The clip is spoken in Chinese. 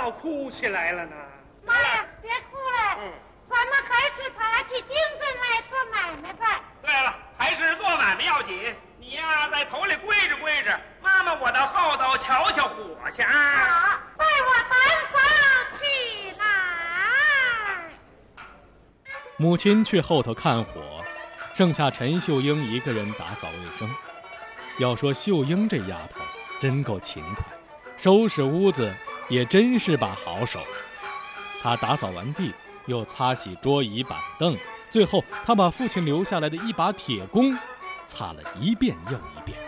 倒哭起来了呢？ 妈呀，别哭了，咱们还是打起精神来做买卖吧。 对了，还是做买卖要紧。你呀，在头里归着归着，妈妈我到后头瞧瞧火去啊。 好，带我单房起来。 母亲去后头看火，剩下陈秀英一个人打扫卫生。要说秀英这丫头真够勤快，收拾屋子也真是把好手。她打扫完地，又擦洗桌椅板凳，最后她把父亲留下来的一把铁弓擦了一遍又一遍。